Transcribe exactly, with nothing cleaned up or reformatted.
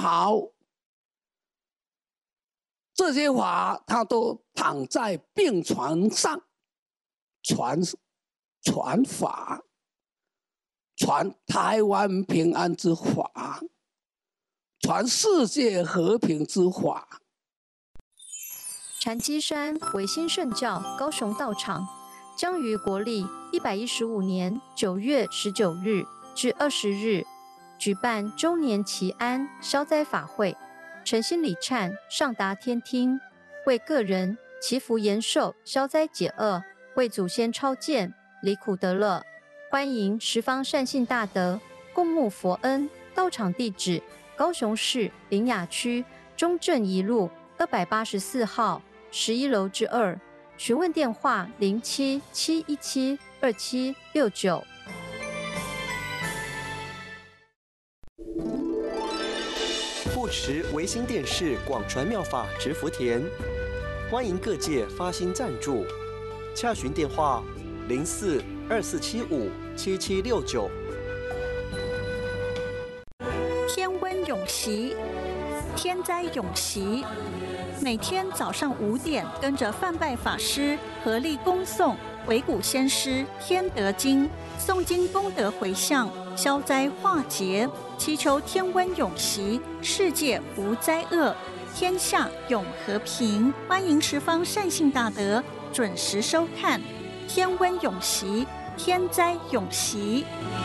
好，这些法他都躺在病床上传传法，传台湾平安之法，传世界和平之法。 禅机山维新圣教高雄道场将于国历一百一十五年九月十九日至二十日举办周年祈安消灾法会，诚心礼忏上达天听，为个人祈福延寿、消灾解厄，为祖先超荐离苦得乐。欢迎十方善信大德共沐佛恩。道场地址：高雄市苓雅区中正一路二百八十四号十一楼之二。询问电话：零七七一七二七六九。 护持维新电视广传妙法植福田，欢迎各界发心赞助，洽询电话：零四二四七五七七六九。 天温永习，天灾永习。每天早上五点，跟着范拜法师合力恭诵维古先师天德经，诵经功德回向，消灾化劫，祈求天温永习，世界无灾厄，天下永和平。欢迎十方善信大德准时收看天温永习，天灾永习。